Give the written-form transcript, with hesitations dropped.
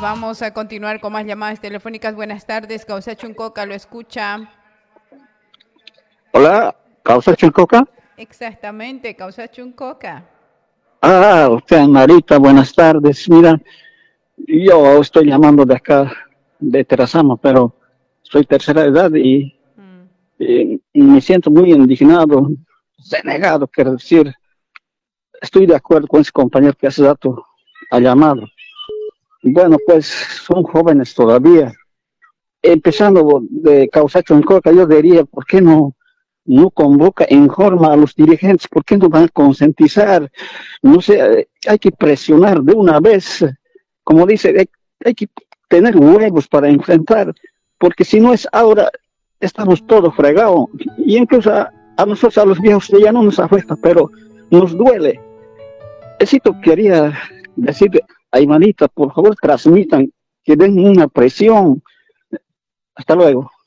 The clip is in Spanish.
Vamos a continuar con más llamadas telefónicas. Buenas tardes, Causa Chuncoca, lo escucha. Hola, ¿Causa Chuncoca? Exactamente, Causa Chuncoca. Usted, Marita, buenas tardes. Mira, yo estoy llamando de acá, de Terazama, pero soy tercera edad y me siento muy indignado, denegado, quiero decir. Estoy de acuerdo con ese compañero que hace rato ha llamado. Bueno, pues son jóvenes todavía. Empezando de Causa Chuncoca, yo diría, ¿por qué no convoca en forma a los dirigentes? ¿Por qué no van a concientizar? No sé, hay que presionar de una vez, como dice, hay que tener huevos para enfrentar, porque si no es ahora, estamos todos fregados, y incluso a nosotros, a los viejos, ya no nos afecta, pero nos duele. Eso quería decir a Imanita, por favor, transmitan, que den una presión. Hasta luego.